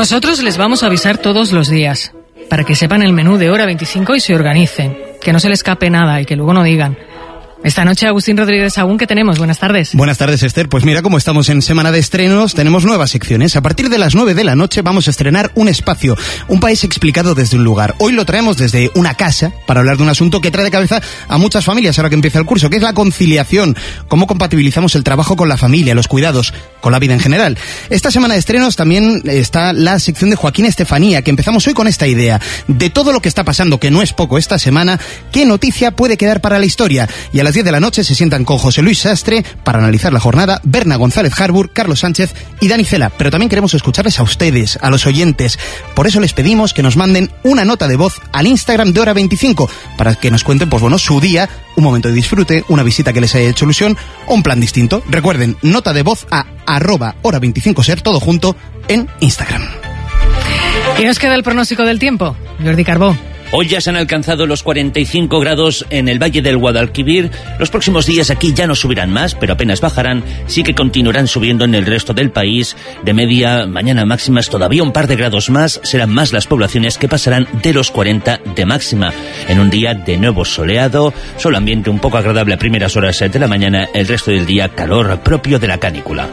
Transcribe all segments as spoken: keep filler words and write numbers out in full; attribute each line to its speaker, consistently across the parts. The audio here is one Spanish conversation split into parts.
Speaker 1: Nosotros les vamos a avisar todos los días, para que sepan el menú de Hora veinticinco y se organicen, que no se les escape nada y que luego no digan. Esta noche, Agustín Rodríguez Sagún, ¿qué tenemos? Buenas tardes.
Speaker 2: Buenas tardes, Esther. Pues mira, como estamos en semana de estrenos, tenemos nuevas secciones. A partir de las nueve de la noche vamos a estrenar Un Espacio, un país explicado desde un lugar. Hoy lo traemos desde una casa para hablar de un asunto que trae de cabeza a muchas familias ahora que empieza el curso, que es la conciliación. Cómo compatibilizamos el trabajo con la familia, los cuidados, con la vida en general. Esta semana de estrenos también está la sección de Joaquín Estefanía, que empezamos hoy con esta idea. De todo lo que está pasando, que no es poco esta semana, ¿qué noticia puede quedar para la historia? Y a las diez de la noche se sientan con José Luis Sastre para analizar la jornada Berna González Harbour, Carlos Sánchez y Dani Cela. Pero también queremos escucharles a ustedes, a los oyentes. Por eso les pedimos que nos manden una nota de voz al Instagram de Hora veinticinco para que nos cuenten, pues bueno, su día, un momento de disfrute, una visita que les haya hecho ilusión o un plan distinto. Recuerden, nota de voz a arroba hora veinticinco ser, todo junto, en Instagram.
Speaker 1: ¿Y nos queda el pronóstico del tiempo? Jordi Carbó.
Speaker 3: Hoy ya se han alcanzado los cuarenta y cinco grados en el Valle del Guadalquivir. Los próximos días aquí ya no subirán más, pero apenas bajarán. Sí que continuarán subiendo en el resto del país. De media, mañana máximas todavía un par de grados más. Serán más las poblaciones que pasarán de los cuarenta de máxima. En un día de nuevo soleado, solo ambiente un poco agradable a primeras horas de la mañana. El resto del día calor propio de la canícula.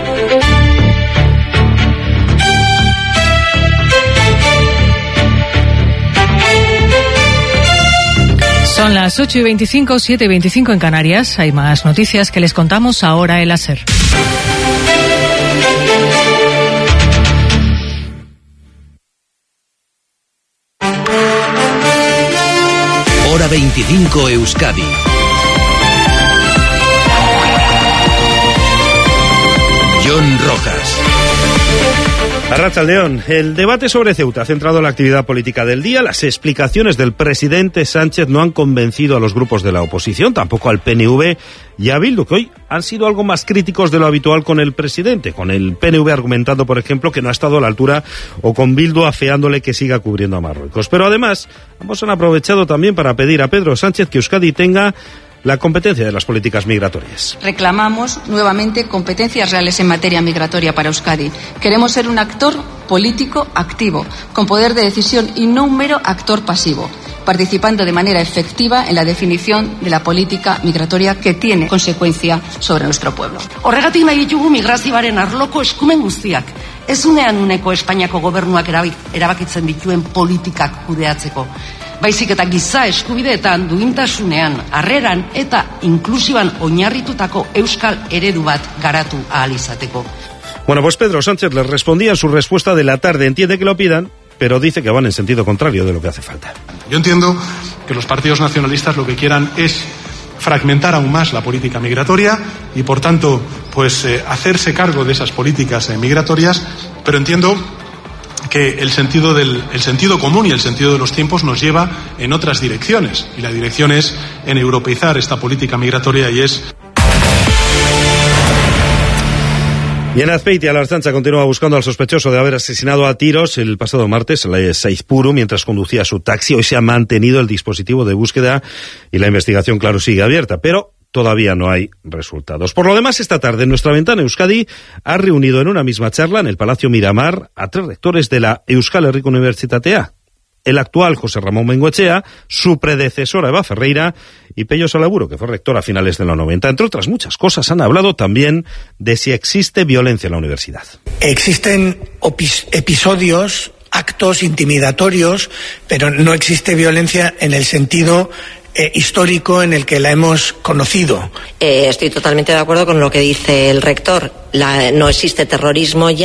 Speaker 1: Son las ocho y veinticinco, siete y veinticinco en Canarias. Hay más noticias que les contamos ahora en la SER.
Speaker 4: Hora veinticinco Euskadi. Jon Rojas.
Speaker 5: Arratsaldeon, el debate sobre Ceuta ha centrado la actividad política del día. Las explicaciones del presidente Sánchez no han convencido a los grupos de la oposición, tampoco al P N V y a Bildu, que hoy han sido algo más críticos de lo habitual con el presidente, con el P N V argumentando, por ejemplo, que no ha estado a la altura, o con Bildu afeándole que siga cubriendo a Marruecos. Pero además, ambos han aprovechado también para pedir a Pedro Sánchez que Euskadi tenga la competencia de las políticas migratorias.
Speaker 6: Reclamamos nuevamente competencias reales en materia migratoria para Euskadi. Queremos ser un actor político activo, con poder de decisión y no un mero actor pasivo, participando de manera efectiva en la definición de la política migratoria que tiene consecuencia sobre nuestro pueblo.
Speaker 7: Horregatik nahi ditugu migrazioaren arloko eskumen guztiak. Ez unean uneko Espainiako gobernuak erabakitzen dituen politikak kudeatzeko. Baizik eta giza eskubideetan, duintasunean, harreran eta inklusiban oinarritutako euskal eredu bat garatu ahal izateko.
Speaker 5: Bueno, pues Pedro Sánchez les respondía en su respuesta de la tarde. Entiende que lo pidan, pero dice que van en sentido contrario de lo que hace falta.
Speaker 8: Yo entiendo que los partidos nacionalistas lo que quieran es fragmentar aún más la política migratoria y, por tanto, pues eh, hacerse cargo de esas políticas eh, migratorias, pero entiendo que el sentido del el sentido común y el sentido de los tiempos nos lleva en otras direcciones, y la dirección es en europeizar esta política migratoria y es...
Speaker 5: Y en Azpeitia, la Ertzaintza continúa buscando al sospechoso de haber asesinado a tiros el pasado martes en la Saizpuru mientras conducía su taxi. Hoy se ha mantenido el dispositivo de búsqueda y la investigación, claro, sigue abierta, pero todavía no hay resultados. Por lo demás, esta tarde, en nuestra ventana Euskadi ha reunido en una misma charla en el Palacio Miramar a tres rectores de la Euskal Herriko Unibertsitatea. El actual José Ramón Bengoechea, su predecesora Eva Ferreira y Pello Salaburu, que fue rector a finales de los noventa. Entre otras muchas cosas, han hablado también de si existe violencia en la universidad.
Speaker 9: Existen episodios, actos intimidatorios, pero no existe violencia en el sentido eh, histórico en el que la hemos conocido.
Speaker 10: Eh, estoy totalmente de acuerdo con lo que dice el rector. La, no existe terrorismo ya.